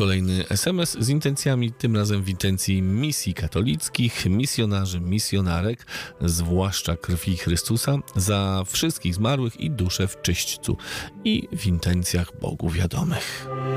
kolejny SMS z intencjami, tym razem w intencji misji katolickich, misjonarzy, misjonarek, zwłaszcza krwi Chrystusa, za wszystkich zmarłych i dusze w czyśćcu i w intencjach Bogu wiadomych.